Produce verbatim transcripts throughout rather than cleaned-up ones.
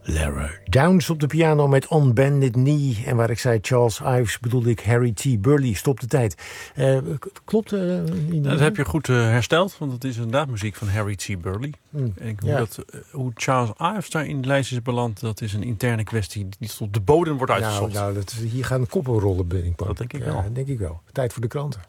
Lara Downs op de piano met On Bended Knee. En waar ik zei Charles Ives bedoelde ik Harry T. Burleigh. Stop de tijd. Uh, klopt? Uh, nou, dat heb je goed uh, hersteld, want het is inderdaad muziek van Harry T. Burleigh. Mm, en hoe, ja. dat, uh, hoe Charles Ives daar in de lijst is beland, dat is een interne kwestie die tot de bodem wordt uitgezocht. Nou, nou dat, hier gaan koppen rollen, ben ik bang. Dat denk ik ja, wel. denk ik wel. Tijd voor de kranten.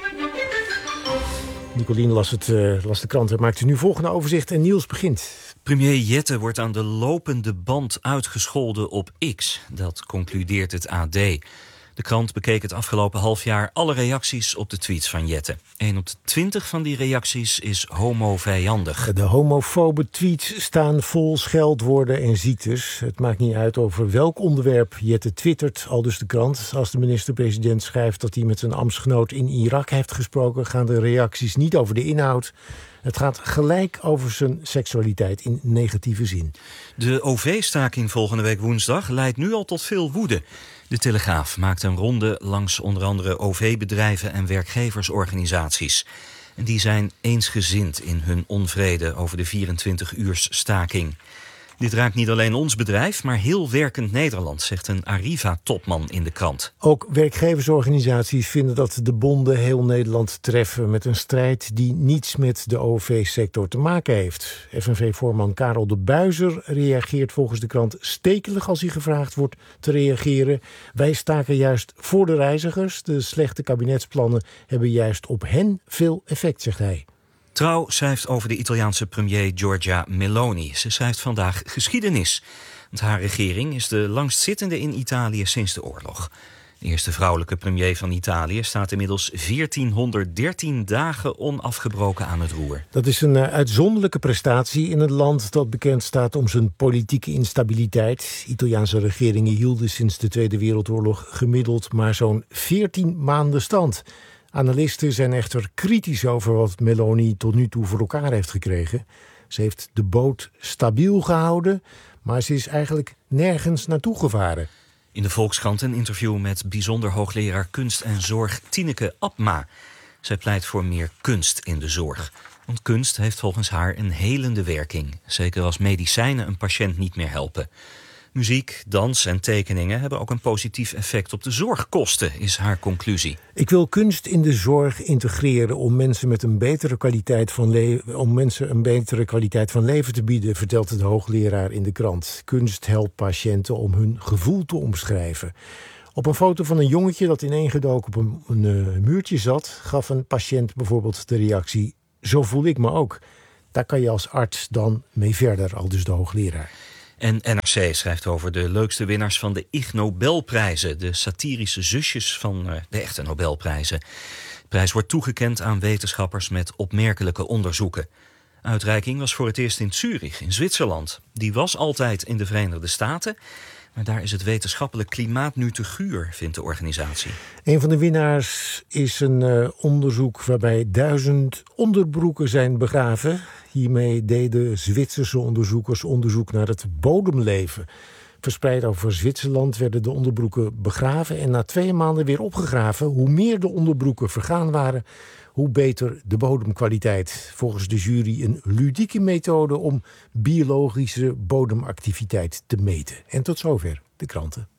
Nicolien las, het, uh, las de krant en maakt nu volgende overzicht en Niels begint. Premier Jette wordt aan de lopende band uitgescholden op X. Dat concludeert het A D. De krant bekeek het afgelopen half jaar alle reacties op de tweets van Jette. een op de twintig van die reacties is homovijandig. De homofobe tweets staan vol scheldwoorden en ziektes. Het maakt niet uit over welk onderwerp Jette twittert, aldus de krant. Als de minister-president schrijft dat hij met zijn ambtsgenoot in Irak heeft gesproken, gaan de reacties niet over de inhoud. Het gaat gelijk over zijn seksualiteit in negatieve zin. De O V-staking volgende week woensdag leidt nu al tot veel woede. De Telegraaf maakt een ronde langs onder andere O V-bedrijven en werkgeversorganisaties. En die zijn eensgezind in hun onvrede over de vierentwintig-uursstaking. Dit raakt niet alleen ons bedrijf, maar heel werkend Nederland, zegt een Arriva-topman in de krant. Ook werkgeversorganisaties vinden dat de bonden heel Nederland treffen met een strijd die niets met de O V-sector te maken heeft. F N V-voorman Karel de Buizer reageert volgens de krant stekelig als hij gevraagd wordt te reageren. Wij staken juist voor de reizigers. De slechte kabinetsplannen hebben juist op hen veel effect, zegt hij. Trouw schrijft over de Italiaanse premier Giorgia Meloni. Ze schrijft vandaag geschiedenis. Want haar regering is de langstzittende in Italië sinds de oorlog. De eerste vrouwelijke premier van Italië staat inmiddels veertienhonderddertien dagen onafgebroken aan het roer. Dat is een uitzonderlijke prestatie in een land dat bekend staat om zijn politieke instabiliteit. Italiaanse regeringen hielden sinds de Tweede Wereldoorlog gemiddeld maar zo'n veertien maanden stand. Analisten zijn echter kritisch over wat Meloni tot nu toe voor elkaar heeft gekregen. Ze heeft de boot stabiel gehouden, maar ze is eigenlijk nergens naartoe gevaren. In de Volkskrant een interview met bijzonder hoogleraar kunst en zorg Tineke Abma. Zij pleit voor meer kunst in de zorg. Want kunst heeft volgens haar een helende werking. Zeker als medicijnen een patiënt niet meer helpen. Muziek, dans en tekeningen hebben ook een positief effect op de zorgkosten, is haar conclusie. Ik wil kunst in de zorg integreren om mensen met een betere kwaliteit van leven, om mensen een betere kwaliteit van leven te bieden, vertelt de hoogleraar in de krant. Kunst helpt patiënten om hun gevoel te omschrijven. Op een foto van een jongetje dat ineengedoken op een, een, een muurtje zat, gaf een patiënt bijvoorbeeld de reactie: zo voel ik me ook. Daar kan je als arts dan mee verder, aldus de hoogleraar. En N R C schrijft over de leukste winnaars van de Ig Nobelprijzen, de satirische zusjes van de echte Nobelprijzen. De prijs wordt toegekend aan wetenschappers met opmerkelijke onderzoeken. Uitreiking was voor het eerst in Zurich, in Zwitserland. Die was altijd in de Verenigde Staten, maar daar is het wetenschappelijk klimaat nu te guur, vindt de organisatie. Een van de winnaars is een uh, onderzoek waarbij duizend onderbroeken zijn begraven. Hiermee deden Zwitserse onderzoekers onderzoek naar het bodemleven. Verspreid over Zwitserland werden de onderbroeken begraven en na twee maanden weer opgegraven. Hoe meer de onderbroeken vergaan waren, hoe beter de bodemkwaliteit. Volgens de jury een ludieke methode om biologische bodemactiviteit te meten. En tot zover de kranten.